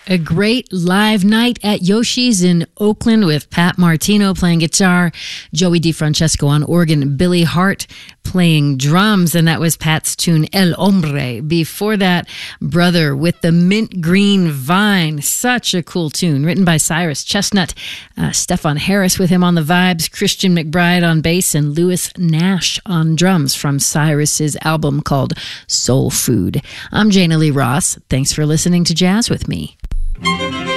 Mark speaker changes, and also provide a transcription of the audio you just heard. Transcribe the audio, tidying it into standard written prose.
Speaker 1: A great live night at Yoshi's in Oakland with Pat Martino playing guitar, Joey DeFrancesco on organ, Billy Hart playing drums, and that was Pat's tune El Hombre. Before that, Brother with the Mint Green Vine. Such a cool tune, written by Cyrus Chestnut, Stefan Harris with him on the vibes, Christian McBride on bass, and Lewis Nash on drums from Cyrus's album called Soul Food. I'm Jana Lee Ross. Thanks for listening to Jazz with Me.